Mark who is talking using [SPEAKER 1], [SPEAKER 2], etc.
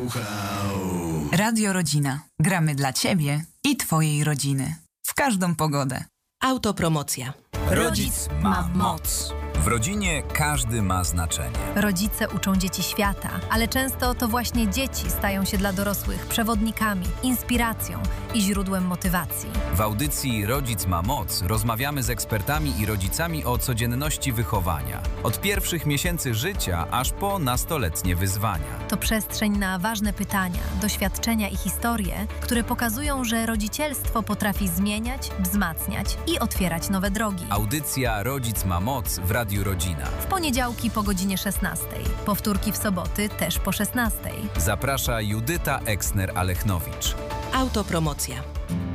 [SPEAKER 1] słuchał.
[SPEAKER 2] Radio Rodzina. Gramy dla Ciebie i Twojej rodziny. W każdą pogodę.
[SPEAKER 3] Autopromocja.
[SPEAKER 4] Rodzic ma moc. W rodzinie każdy ma znaczenie.
[SPEAKER 5] Rodzice uczą dzieci świata, ale często to właśnie dzieci stają się dla dorosłych przewodnikami, inspiracją i źródłem motywacji.
[SPEAKER 4] W audycji Rodzic ma moc rozmawiamy z ekspertami i rodzicami o codzienności wychowania. Od pierwszych miesięcy życia aż po nastoletnie wyzwania.
[SPEAKER 5] To przestrzeń na ważne pytania, doświadczenia i historie, które pokazują, że rodzicielstwo potrafi zmieniać, wzmacniać i otwierać nowe drogi.
[SPEAKER 4] Audycja Rodzic ma moc w Radiu Rodzina.
[SPEAKER 5] W poniedziałki po godzinie 16. Powtórki w soboty też po 16.
[SPEAKER 4] Zaprasza Judyta Eksner-Alechnowicz.
[SPEAKER 3] Autopromocja.